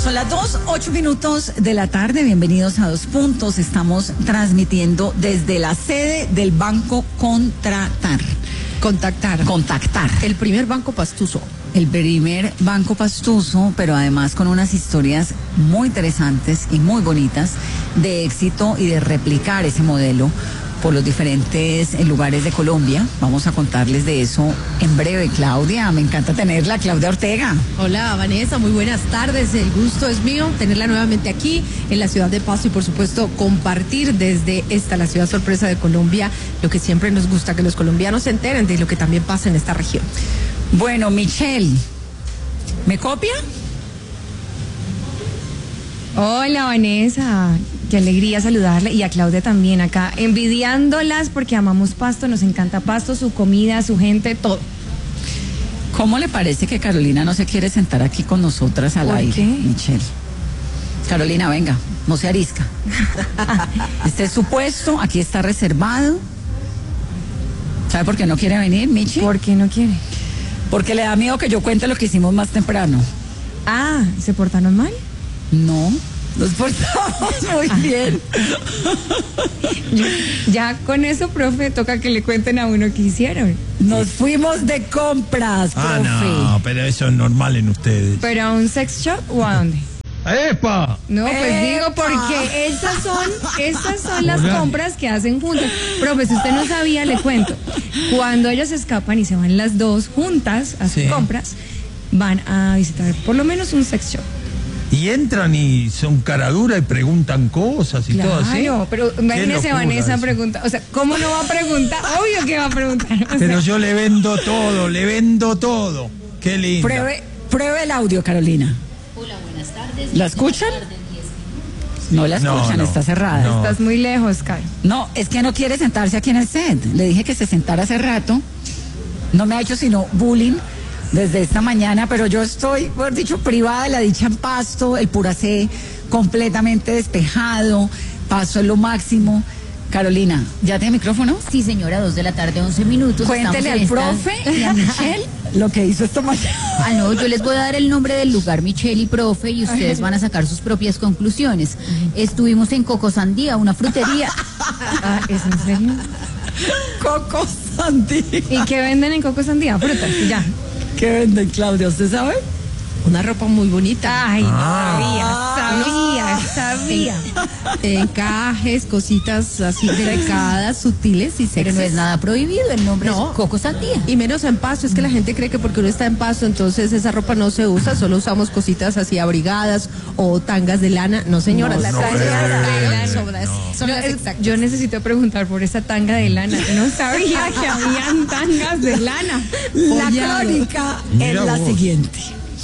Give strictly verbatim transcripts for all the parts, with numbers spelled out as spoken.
Son las dos, ocho minutos de la tarde. Bienvenidos a Dos Puntos. Estamos transmitiendo desde la sede del Banco Contratar. Contactar. Contactar. El primer banco pastuso. El primer banco pastuso, pero además con unas historias muy interesantes y muy bonitas de éxito y de replicar ese modelo por los diferentes lugares de Colombia. Vamos a contarles de eso en breve. Claudia, me encanta tenerla, Claudia Ortega. Hola Vanessa, muy buenas tardes. El gusto es mío tenerla nuevamente aquí en la ciudad de Pasto y por supuesto compartir desde esta, la ciudad sorpresa de Colombia, lo que siempre nos gusta, que los colombianos se enteren de lo que también pasa en esta región. Bueno, Michelle, ¿me copia? Hola Vanessa, qué alegría saludarle, y a Claudia también acá, envidiándolas porque amamos Pasto, nos encanta Pasto, su comida, su gente, todo. ¿Cómo le parece que Carolina no se quiere sentar aquí con nosotras al ¿Por aire, qué? Michelle? Carolina, venga, no se arisca. Este es su puesto, aquí está reservado. ¿Sabe por qué no quiere venir, Michi? ¿Por qué no quiere? Porque le da miedo que yo cuente lo que hicimos más temprano. Ah, ¿se portaron mal? No, nos portamos muy bien. Ya con eso, profe, toca que le cuenten a uno qué hicieron. Nos fuimos de compras, Ah, profe. no, pero eso es normal en ustedes. ¿Pero a un sex shop o a dónde? ¡Epa! No, pues ¡Epa! digo porque estas son, estas son las Hola. compras que hacen juntas. Profe, si usted no sabía, le cuento. Cuando ellas escapan y se van las dos juntas a hacer Sí. compras, van a visitar por lo menos un sex shop. Y entran y son cara dura y preguntan cosas y todo así. Claro, pero imagínese locura Vanessa eso. pregunta, o sea, ¿cómo no va a preguntar? Obvio que va a preguntar. O Pero sea, yo le vendo todo, le vendo todo. Qué lindo. Pruebe, pruebe el audio, Carolina. Hola, buenas tardes. ¿La escuchan? No la No, escuchan, no, está cerrada. no. estás muy lejos, Caro. No, es que no quiere sentarse aquí en el set. Le dije que se sentara hace rato. No me ha hecho sino bullying desde esta mañana, pero yo estoy, por dicho, privada de la dicha en Pasto, el Puracé completamente despejado, Pasto es lo máximo. Carolina, ¿ya tiene micrófono? Sí, señora, dos de la tarde, once minutos. Cuéntele al Estamos en esta- profe y a Michelle lo que hizo esta mañana. Ah, no, yo les voy a dar el nombre del lugar, Michelle y profe, y ustedes van a sacar sus propias conclusiones. Estuvimos en Coco Sandía, una frutería. Ah, ¿es en serio? Coco Santi. ¿Y qué venden en Coco Sandía? Frutas, y ya. ¿Qué venden, Claudia? ¿Usted sabe? Una ropa muy bonita. Ay, Ah. sabía, sabía, sabía. Encajes, cositas así delicadas, sutiles y Pero no es sexys. nada prohibido, el nombre No. es Coco Sandía. Y menos en Pasto, es que la gente cree que porque uno está en Pasto, entonces esa ropa no se usa, solo usamos cositas así abrigadas o tangas de lana. No, señora, No, las no, tangas de eh, lana no. son las, son No, las es- exactas. yo necesito preguntar por esa tanga de lana. No sabía que habían tangas de lana. La Follado. crónica Mira es la vos. siguiente.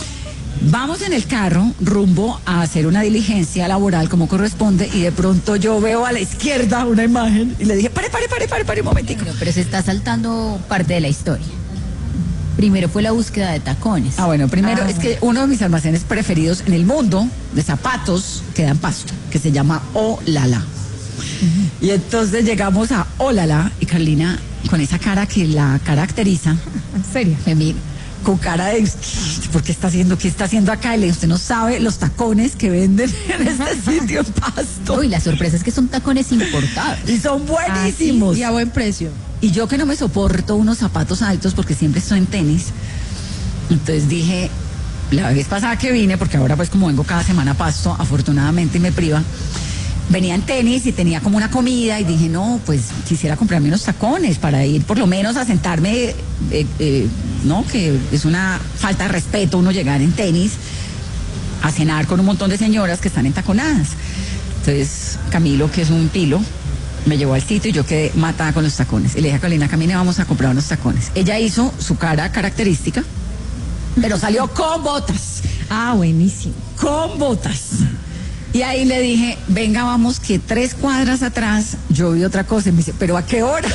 Vamos en el carro rumbo a hacer una diligencia laboral como corresponde y de pronto yo veo a la izquierda una imagen y le dije, pare, pare, pare, pare, pare un momentico. Bueno, pero se está saltando parte de la historia. Primero fue la búsqueda de tacones. Ah, bueno, primero Ah, es que uno de mis almacenes preferidos en el mundo de zapatos queda en Pasto, que se llama Olala. Y entonces llegamos a Olala y Carolina, con esa cara que la caracteriza, ¿En serio? me mira con cara de ¿por qué está haciendo? ¿Qué está haciendo acá? Y le digo, usted no sabe los tacones que venden en este sitio en Pasto. Uy, la sorpresa es que son tacones importados. Y son buenísimos. Y a buen precio. Y yo que no me soporto unos zapatos altos porque siempre estoy en tenis. Entonces dije, la vez pasada que vine, porque ahora pues como vengo cada semana a Pasto, afortunadamente me priva, venía en tenis y tenía como una comida y dije, no, pues quisiera comprarme unos tacones para ir por lo menos a sentarme, eh, eh, no, que es una falta de respeto uno llegar en tenis a cenar con un montón de señoras que están entaconadas. Entonces Camilo, que es un pilo, me llevó al sitio y yo quedé matada con los tacones. Y le dije a Carolina, camine, vamos a comprar unos tacones. Ella hizo su cara característica, pero salió con botas, Ah, buenísimo. con botas. Y ahí le dije, venga, vamos, que tres cuadras atrás yo vi otra cosa. Y me dice, ¿pero a qué horas?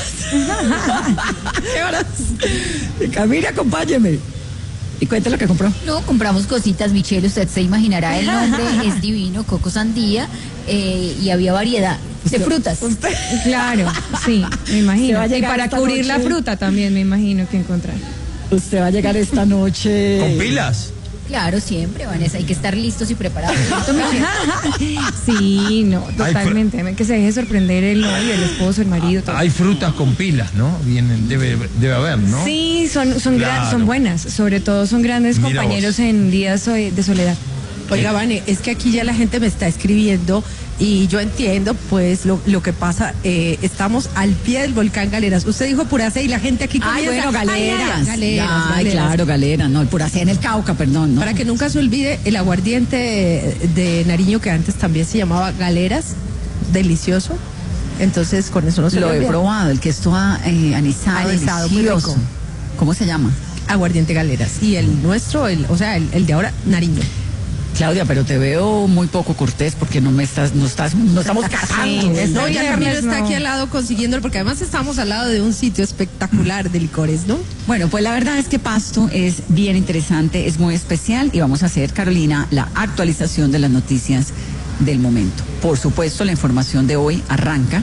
¿A qué horas? Y Camila, acompáñeme. Y cuente lo que compró. No, compramos cositas, Michelle, usted se imaginará el nombre, es divino, Coco Sandía, eh, y había variedad de frutas. Usted. Claro, sí, me Se va a imagino. Y llegar para esta cubrir la noche. fruta también me imagino que encontrar. Usted va a llegar esta noche. ¿Con pilas? Claro, siempre, Vanessa, hay que estar listos y preparados. ¿Cierto, Michelle? Sí, no, totalmente. Que se deje sorprender el novio, el esposo, el marido. Todo. Hay frutas con pilas, ¿no? Vienen, debe, debe haber, ¿no? Sí, son, son, Claro. gran- son buenas. Sobre todo son grandes Mira compañeros vos. en días so- de soledad. Oiga, Vane, es que aquí ya la gente me está escribiendo y yo entiendo pues lo, lo que pasa, eh, estamos al pie del volcán Galeras. Usted dijo Puracé y la gente aquí Ay, comienza... bueno, galeras. Ay, galeras, Ay, galeras. claro, galeras. No, el Puracé en el Cauca, perdón, ¿no? Para que nunca se olvide, el aguardiente de Nariño, que antes también se llamaba Galeras, delicioso. Entonces, con eso no se Lo he olvida. probado, el que es todo eh, anisado, Anisado, muy delicioso. rico. ¿Cómo se llama? Aguardiente Galeras. Y el nuestro, el, o sea, el, el de ahora, Nariño. Claudia, pero te veo muy poco cortés porque no me estás, no estás, no estamos casando. Sí, No, ya Camilo viernes está no. aquí al lado consiguiéndolo, porque además estamos al lado de un sitio espectacular de licores, ¿no? Bueno, pues la verdad es que Pasto es bien interesante, es muy especial y vamos a hacer, Carolina, la actualización de las noticias del momento. Por supuesto, la información de hoy arranca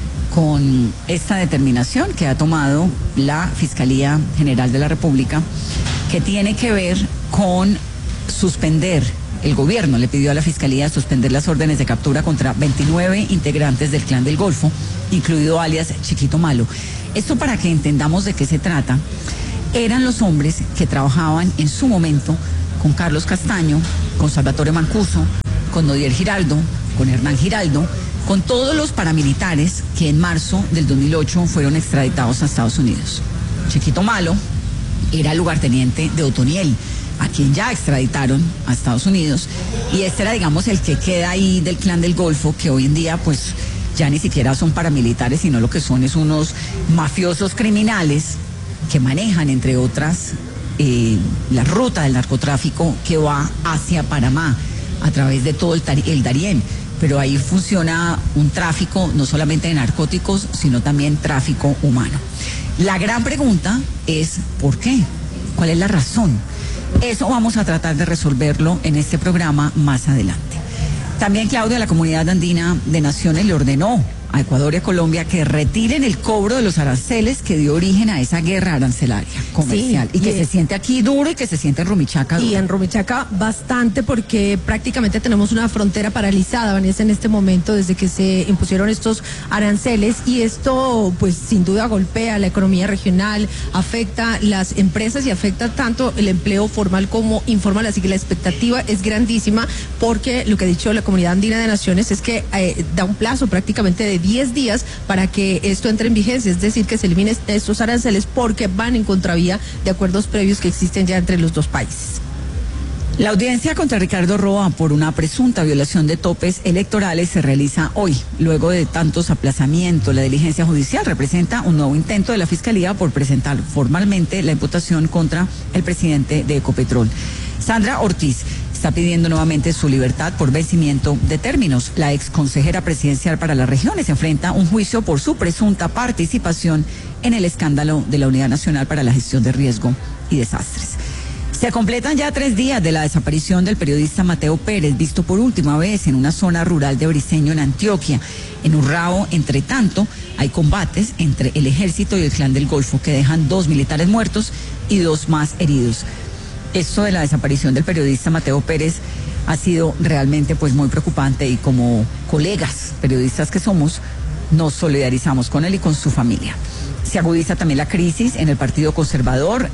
con esta determinación que ha tomado la Fiscalía General de la República, que tiene que ver con suspender. El gobierno le pidió a la Fiscalía suspender las órdenes de captura contra veintinueve integrantes del Clan del Golfo, incluido alias Chiquito Malo. Esto para que entendamos de qué se trata. Eran los hombres que trabajaban en su momento con Carlos Castaño, con Salvatore Mancuso, con Nodier Giraldo, con Hernán Giraldo, con todos los paramilitares que en marzo del dos mil ocho fueron extraditados a Estados Unidos. Chiquito Malo era el lugarteniente de Otoniel, a quien ya extraditaron a Estados Unidos, y este era, digamos, el que queda ahí del Clan del Golfo, que hoy en día, pues, ya ni siquiera son paramilitares, sino lo que son es unos mafiosos criminales que manejan, entre otras, eh, la ruta del narcotráfico que va hacia Panamá, a través de todo el, el Darién. Pero ahí funciona un tráfico no solamente de narcóticos, sino también tráfico humano. La gran pregunta es, ¿por qué? ¿Cuál es la razón? Eso vamos a tratar de resolverlo en este programa más adelante. También, Claudia, la Comunidad Andina de Naciones le ordenó a Ecuador y a Colombia que retiren el cobro de los aranceles que dio origen a esa guerra arancelaria comercial, Sí, y que y se es- siente aquí duro y que se siente en Rumichaca duro. Y en Rumichaca bastante, porque prácticamente tenemos una frontera paralizada, Vanessa, en este momento desde que se impusieron estos aranceles, y esto pues sin duda golpea la economía regional, afecta las empresas y afecta tanto el empleo formal como informal, así que la expectativa es grandísima, porque lo que ha dicho la Comunidad Andina de Naciones es que eh, da un plazo prácticamente de diez días para que esto entre en vigencia, es decir, que se eliminen estos aranceles porque van en contravía de acuerdos previos que existen ya entre los dos países. La audiencia contra Ricardo Roa por una presunta violación de topes electorales se realiza hoy. Luego de tantos aplazamientos, la diligencia judicial representa un nuevo intento de la Fiscalía por presentar formalmente la imputación contra el presidente de Ecopetrol. Sandra Ortiz está pidiendo nuevamente su libertad por vencimiento de términos. La ex consejera presidencial para las regiones enfrenta un juicio por su presunta participación en el escándalo de la Unidad Nacional para la Gestión de Riesgo y Desastres. Se completan ya tres días de la desaparición del periodista Mateo Pérez, visto por última vez en una zona rural de Briceño, en Antioquia. En Urrao, entre tanto, hay combates entre el ejército y el Clan del Golfo que dejan dos militares muertos y dos más heridos. Esto de la desaparición del periodista Mateo Pérez ha sido realmente pues muy preocupante, y como colegas periodistas que somos, nos solidarizamos con él y con su familia. Se agudiza también la crisis en el Partido Conservador.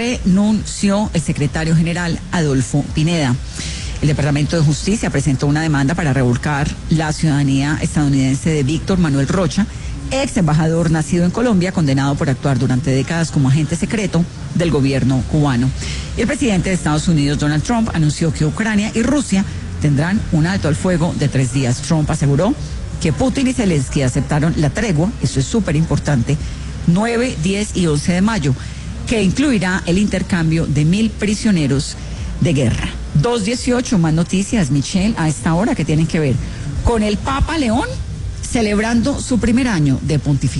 Renunció el secretario general Adolfo Pineda. El Departamento de Justicia presentó una demanda para revocar la ciudadanía estadounidense de Víctor Manuel Rocha, ex embajador nacido en Colombia, condenado por actuar durante décadas como agente secreto del gobierno cubano. Y el presidente de Estados Unidos, Donald Trump, anunció que Ucrania y Rusia tendrán un alto al fuego de tres días. Trump aseguró que Putin y Zelensky aceptaron la tregua, eso es súper importante, nueve, diez y once de mayo, que incluirá el intercambio de mil prisioneros de guerra. dos dieciocho, más noticias, Michelle, a esta hora, que tienen que ver con el Papa León celebrando su primer año de pontificado.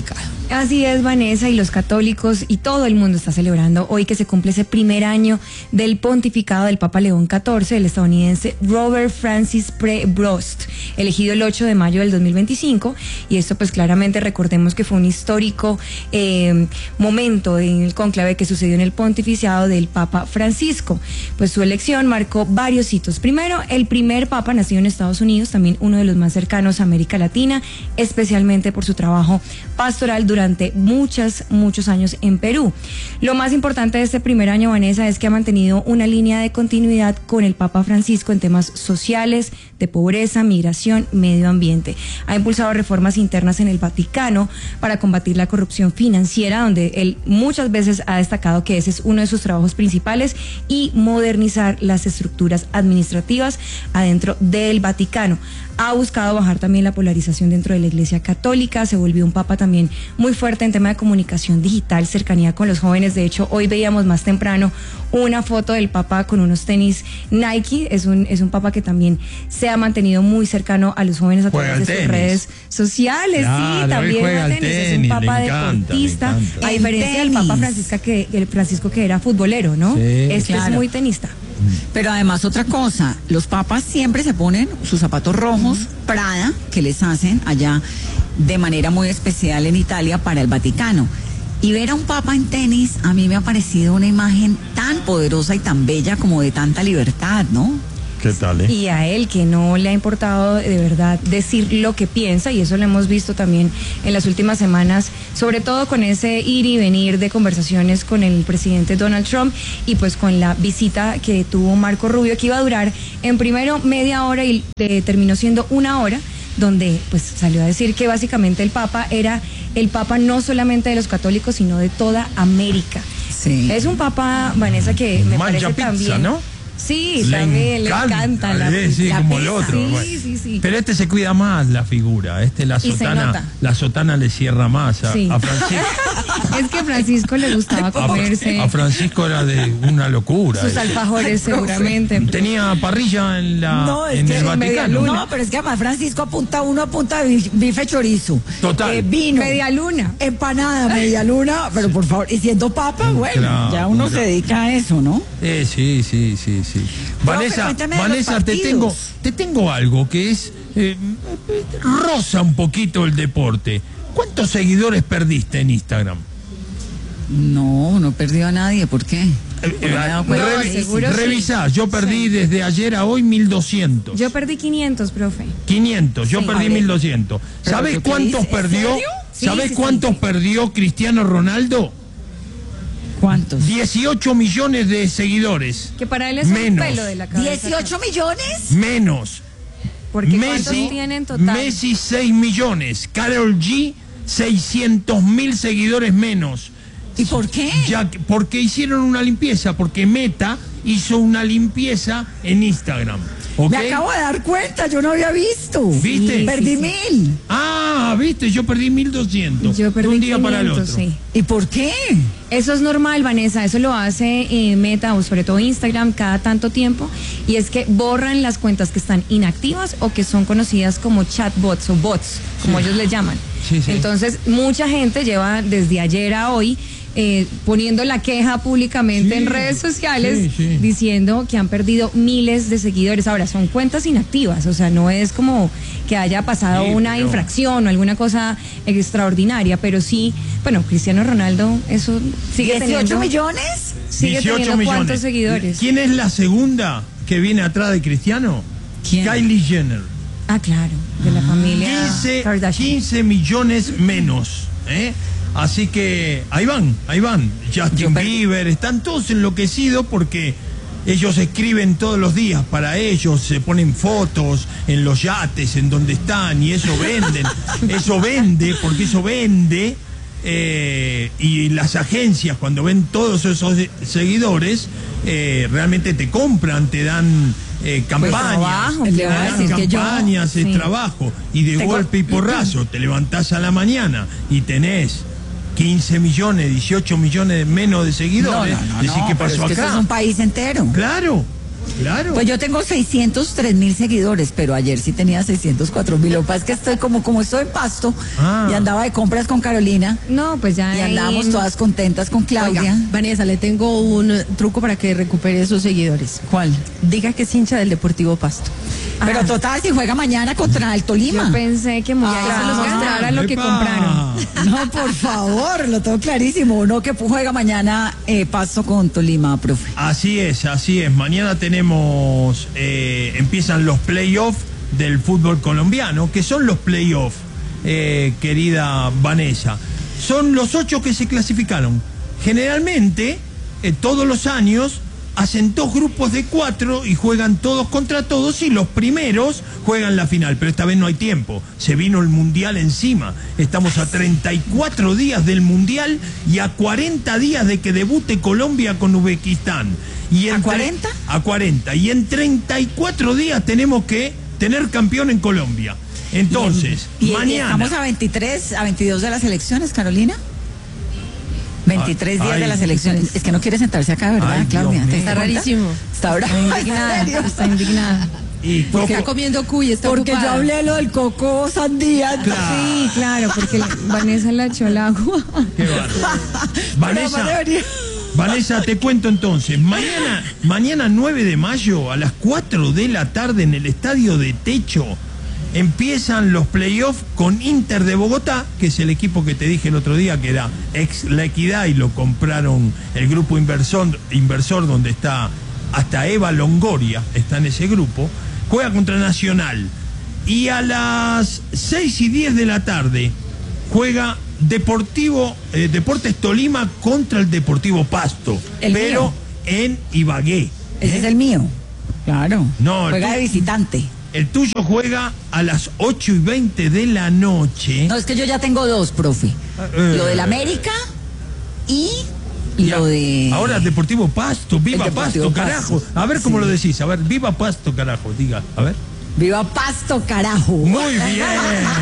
Así es, Vanessa, y los católicos y todo el mundo está celebrando hoy que se cumple ese primer año del pontificado del Papa León catorce, el estadounidense Robert Francis Prevost, elegido el ocho de mayo del dos mil veinticinco, y esto pues claramente recordemos que fue un histórico eh, momento en el cónclave que sucedió en el pontificado del Papa Francisco. Pues su elección marcó varios hitos. Primero, el primer Papa nacido en Estados Unidos, también uno de los más cercanos a América Latina, especialmente por su trabajo pastoral durante durante muchos, muchos años en Perú. Lo más importante de este primer año, Vanessa, es que ha mantenido una línea de continuidad con el Papa Francisco en temas sociales, de pobreza, migración, medio ambiente. Ha impulsado reformas internas en el Vaticano para combatir la corrupción financiera, donde él muchas veces ha destacado que ese es uno de sus trabajos principales, y modernizar las estructuras administrativas adentro del Vaticano. Ha buscado bajar también la polarización dentro de la Iglesia Católica, se volvió un papa también muy fuerte en tema de comunicación digital, cercanía con los jóvenes. De hecho, hoy veíamos más temprano una foto del papa con unos tenis Nike. Es un, es un papa que también se ha mantenido muy cercano a los jóvenes a juega través de sus tenis. redes sociales. Claro, sí, también juega juega al tenis. tenis, Es un papa le encanta, deportista, me encanta. a El diferencia del tenis. papa Francisco que, el Francisco que era futbolero, ¿no? Sí, este claro. es muy tenista. Pero además otra cosa, los papas siempre se ponen sus zapatos rojos Prada, que les hacen allá de manera muy especial en Italia para el Vaticano. Y ver a un papa en tenis a mí me ha parecido una imagen tan poderosa y tan bella como de tanta libertad, ¿no? ¿Qué tal, eh? Y a él, que no le ha importado de verdad decir lo que piensa, y eso lo hemos visto también en las últimas semanas, sobre todo con ese ir y venir de conversaciones con el presidente Donald Trump, y pues con la visita que tuvo Marco Rubio, que iba a durar en primero media hora y eh, terminó siendo una hora, donde pues salió a decir que básicamente el Papa era el Papa no solamente de los católicos, sino de toda América. Sí. Es un Papa, Vanessa, que me Mancha parece pizza, también... ¿no? Sí, también le encanta la, eh, sí, la como el pizza. otro. Sí, bueno. sí, sí. Pero este se cuida más la figura, este la Y se sotana, nota. la sotana le cierra más a, Sí. a Francisco. Es que a Francisco le gustaba A, comerse a Francisco era de una locura. sus ese. alfajores seguramente. Tenía parrilla en la No, es en que el es media Vaticano. luna. No, pero es que además Francisco apunta uno, apunta bif- bife chorizo. Total. Eh, vino. Media luna. Empanada, media luna, pero por favor, y siendo papa, bueno, Claro, ya uno claro. se dedica a eso, ¿no? Eh, sí, sí, sí, sí. Vanessa, cuéntame de los Vanessa, te partidos. tengo, te tengo algo que es eh, roza un poquito el deporte. ¿Cuántos seguidores perdiste en Instagram? No, no perdió a nadie, ¿por qué? Eh, No me he dado eh, cuenta. revi- seguro sí. revisá, yo perdí desde ayer a hoy mil doscientos. Yo perdí quinientos, profe. quinientos, yo Sí. perdí A ver. mil doscientos. ¿Pero ¿Sabes yo qué cuántos hice? ¿En perdió? serio? Sí, ¿Sabes sí, sí, cuántos sí. perdió Cristiano Ronaldo? ¿Cuántos? dieciocho millones de seguidores. Que para él es Menos. un pelo de la cabeza. ¿dieciocho millones? Menos. Porque ¿cuántos Messi, tienen en total? Messi seis millones. Karol G seiscientos mil seguidores menos. ¿Y por qué? Ya, que- porque hicieron una limpieza, porque Meta hizo una limpieza en Instagram. ¿ok? Me acabo de dar cuenta, yo no había visto. ¿Viste? Perdí Sí, sí. mil. Ah, viste, yo perdí mil doscientos. Yo perdí de un día para el otro. quinientos, sí. ¿Y por qué? Eso es normal, Vanessa, eso lo hace eh, Meta o sobre todo Instagram cada tanto tiempo, y es que borran las cuentas que están inactivas o que son conocidas como chatbots o bots, como Sí. ellos les llaman. Sí, sí. Entonces, mucha gente lleva desde ayer a hoy eh, poniendo la queja públicamente Sí, en redes sociales, sí, sí. diciendo que han perdido miles de seguidores. Ahora, son cuentas inactivas, o sea, no es como que haya pasado Sí, una pero- infracción o alguna cosa extraordinaria, pero sí, bueno, Cristiano Ronaldo, eso sigue ¿dieciocho teniendo... millones? Sigue dieciocho teniendo millones. cuántos seguidores. ¿Quién es la segunda que viene atrás de Cristiano? ¿Quién? Kylie Jenner. Ah, claro, de la familia quince, Kardashian. quince millones menos. ¿eh? Así que ahí van, ahí van. Justin Bieber, están todos enloquecidos porque ellos escriben todos los días para ellos, se ponen fotos en los yates, en donde están, y eso venden. Eso vende, porque eso vende. eh, y las agencias, cuando ven todos esos seguidores, eh, realmente te compran, te dan eh, campañas, trabajo, te le voy a dan decir que yo- campañas, es sí. trabajo, y de Tengo- golpe y porrazo te levantás a la mañana y tenés quince millones, dieciocho millones menos de seguidores. No, no, no, Decís, no, ¿qué pero pasó es que acá? esto es un país entero. Claro, Claro. Pues yo tengo seiscientos tres mil seguidores, pero ayer sí tenía seiscientos cuatro mil. Lo que pasa es que estoy como, como estoy en Pasto Ah. y andaba de compras con Carolina No, pues ya y ahí- andábamos todas contentas con Claudia. Oiga, Vanessa, le tengo un eh, truco para que recupere esos seguidores. ¿Cuál? Diga que es hincha del Deportivo Pasto. Pero Ah. total, si juega mañana contra el Tolima. Yo pensé que me Ah, iba a mostrar a lo que ¡Epa! compraron. No, por favor, lo tengo clarísimo. No, que juega mañana eh, Pasto con Tolima, profe. Así es, así es. Mañana tenemos, eh, empiezan los playoffs del fútbol colombiano, que son los playoffs, eh, querida Vanessa. Son los ocho que se clasificaron. Generalmente, eh, todos los años, hacen dos grupos de cuatro y juegan todos contra todos y los primeros juegan la final, pero esta vez no hay tiempo, se vino el Mundial encima, estamos a treinta y cuatro días del Mundial y a cuarenta días de que debute Colombia con Uzbekistán. Y ¿A en tre- cuarenta? A cuarenta, y en treinta y cuatro días tenemos que tener campeón en Colombia. Entonces, Y, y mañana... estamos a veintitrés, a veintidós de las elecciones, Carolina. veintitrés días Ay. de las elecciones. Es que no quiere sentarse acá, ¿verdad, Ay, Claudia? Dios ¿Te mío. das Está cuenta? rarísimo. Está brava. Está indignada, ¿En serio? está indignada. y Porque está comiendo cuy, está Porque yo ocupada. hablé lo del coco sandía. Claro. Sí, claro, porque Vanessa le echó el agua. Qué bárbaro. Pero Vanessa, además debería- Vanessa, te cuento entonces. Mañana, mañana nueve de mayo, a las cuatro de la tarde, en el Estadio de Techo, empiezan los playoffs con Inter de Bogotá, que es el equipo que te dije el otro día, que era ex La Equidad, y lo compraron el grupo inversor, inversor donde está hasta Eva Longoria, está en ese grupo. Juega contra Nacional. Y a las seis y diez de la tarde juega Deportivo, eh, Deportes Tolima contra el Deportivo Pasto, El pero mío. en Ibagué. Ese ¿eh? es el mío. Claro. No, Juega tú- de visitante. El tuyo juega a las ocho y veinte de la noche. No, es que yo ya tengo dos, profe. Eh. Lo del América y Ya. lo de... Ahora Deportivo Pasto, viva El Deportivo Pasto, carajo. Pasto. A ver cómo Sí. lo decís, a ver, viva Pasto, carajo, diga, a ver. ¡Viva Pasto, carajo! Muy bien,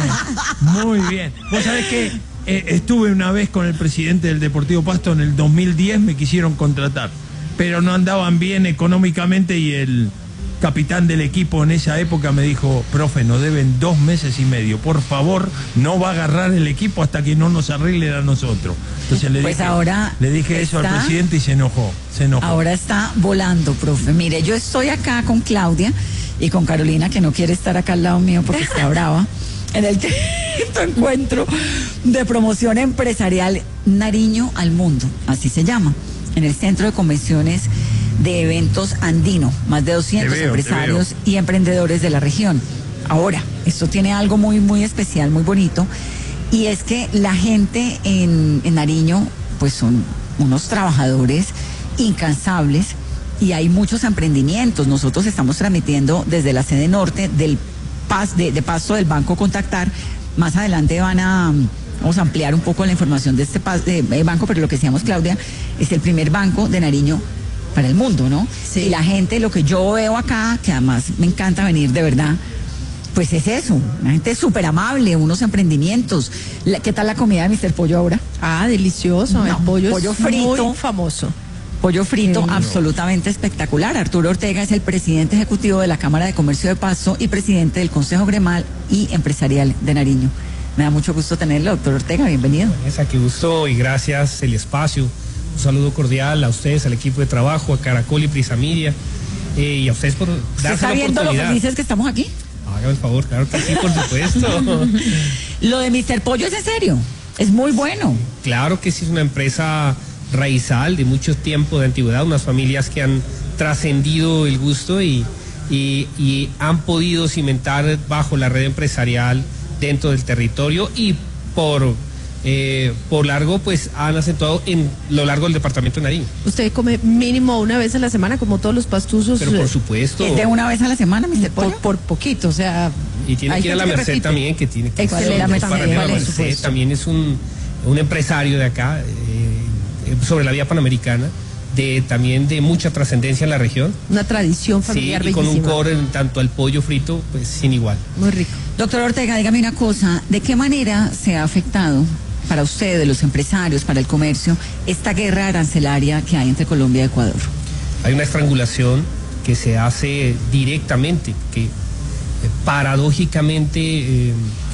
muy bien. Vos sabés que eh, estuve una vez con el presidente del Deportivo Pasto en el dos mil diez, me quisieron contratar, pero no andaban bien económicamente y el capitán del equipo en esa época me dijo, profe, nos deben dos meses y medio, por favor, no va a agarrar el equipo hasta que no nos arreglen a nosotros. Entonces le Pues dije, ahora le dije eso al está- presidente y se enojó, se enojó. Ahora está volando, profe. Mire, yo estoy acá con Claudia y con Carolina, que no quiere estar acá al lado mío porque está brava, en el quinto encuentro de promoción empresarial Nariño al Mundo, así se llama, en el Centro de Convenciones de Eventos Andino, más de doscientos Te veo, te empresarios veo. y emprendedores de la región. Ahora, esto tiene algo muy, muy especial, muy bonito, y es que la gente en, en Nariño, pues son unos trabajadores incansables y hay muchos emprendimientos. Nosotros estamos transmitiendo desde la sede norte del Pas, de, de Pasto del Banco Contactar. Más adelante van a, vamos a ampliar un poco la información de este pas- de, de banco, pero lo que decíamos, Claudia, es el primer banco de Nariño para el mundo, ¿no? Sí. Y la gente, lo que yo veo acá, que además me encanta venir de verdad, pues es eso, la gente es súper amable, unos emprendimientos. La- ¿Qué tal la comida de mister Pollo ahora? Ah, delicioso. No, el pollo, pollo es frito. muy famoso. Pollo frito Sí. absolutamente espectacular. Arturo Ortega es el presidente ejecutivo de la Cámara de Comercio de Pasto y presidente del Consejo Gremal y Empresarial de Nariño. Me da mucho gusto tenerlo, doctor Ortega, bienvenido. Vanessa, qué gusto y gracias el espacio. Un saludo cordial a ustedes, al equipo de trabajo, a Caracol y Prisa Media, eh, y a ustedes por ¿Usted darse está la viendo lo oportunidad. felices que estamos aquí? Hágame el favor, claro que sí, por supuesto. Lo de mister Pollo es en serio, es muy bueno. Claro que sí, es una empresa raizal de mucho tiempo de antigüedad, unas familias que han trascendido el gusto y, y, y han podido cimentar bajo la red empresarial dentro del territorio y por, eh, por largo pues han acentuado en lo largo del departamento de Nariño. Usted come mínimo una vez a la semana, como todos los pastuzos. Pero por eh, supuesto. ¿Es de una vez a la semana, mister Pollo? por, por poquito, o sea. Y tiene hay que ir a la gente que Merced repite. también, que tiene que Excelente, Para también, mí la vale, por Merced supuesto. también es un, un empresario de acá, eh, eh, sobre la vía panamericana, de también de mucha trascendencia en la región. Una tradición Sí, familiar y con un bellísima. core en tanto al pollo frito, pues sin igual. Muy rico. Doctor Ortega, dígame una cosa, ¿de qué manera se ha afectado para ustedes, los empresarios, para el comercio, esta guerra arancelaria que hay entre Colombia y Ecuador? Hay una estrangulación que se hace directamente, que eh, paradójicamente eh,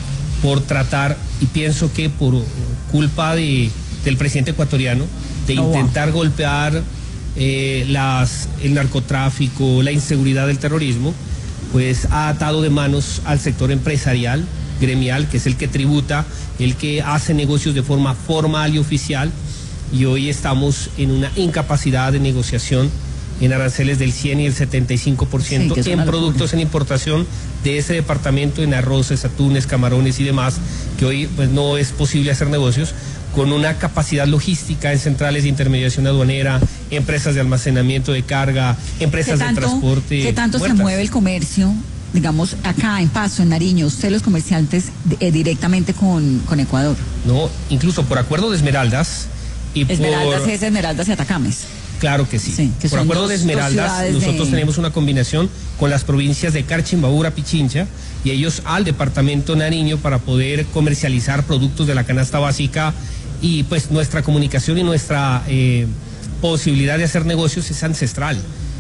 por tratar, y pienso que por culpa de, del presidente ecuatoriano, de Oh, wow. intentar golpear eh, las, el narcotráfico, la inseguridad del terrorismo, pues ha atado de manos al sector empresarial, gremial, que es el que tributa, el que hace negocios de forma formal y oficial, y hoy estamos en una incapacidad de negociación en aranceles del cien y el setenta y cinco por ciento Sí, que es en una productos locura. en importación de ese departamento, en arroces, atunes, camarones y demás, que hoy pues no es posible hacer negocios con una capacidad logística en centrales de intermediación aduanera, empresas de almacenamiento de carga, empresas ¿Qué tanto, de transporte. ¿qué tanto se muertas. mueve el comercio, digamos, acá en Pasto, en Nariño, ustedes los comerciantes eh, directamente con, con Ecuador? No, incluso por acuerdo de Esmeraldas y Esmeraldas por... es Esmeraldas y Atacames. Claro que sí. Sí, que por son acuerdo dos- de dos Esmeraldas, ciudades nosotros de- tenemos una combinación con las provincias de Carchi, Imbabura, Pichincha, y ellos al departamento Nariño para poder comercializar productos de la canasta básica, y pues nuestra comunicación y nuestra eh, posibilidad de hacer negocios es ancestral.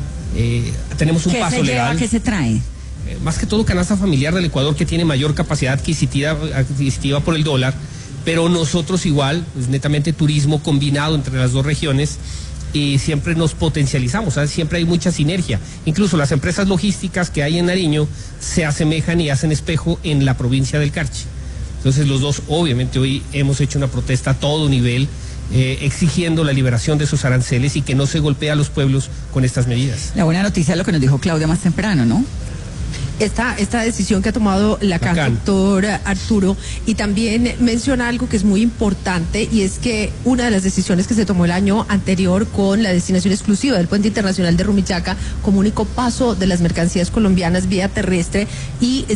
Eh, tenemos un ¿Qué paso se lleva, legal. qué se trae? Eh, más que todo canasta familiar del Ecuador, que tiene mayor capacidad adquisitiva, adquisitiva por el dólar, pero nosotros igual, pues netamente turismo combinado entre las dos regiones, y siempre nos potencializamos, ¿sabes? Siempre hay mucha sinergia. Incluso las empresas logísticas que hay en Nariño se asemejan y hacen espejo en la provincia del Carchi. Entonces los dos, obviamente, hoy hemos hecho una protesta a todo nivel, eh, exigiendo la liberación de esos aranceles y que no se golpee a los pueblos con estas medidas. La buena noticia es lo que nos dijo Claudia más temprano, ¿no? Esta, esta decisión que ha tomado la Bacán. CAN, doctor Arturo, y también menciona algo que es muy importante, y es que una de las decisiones que se tomó el año anterior con la destinación exclusiva del puente internacional de Rumichaca como único paso de las mercancías colombianas vía terrestre, y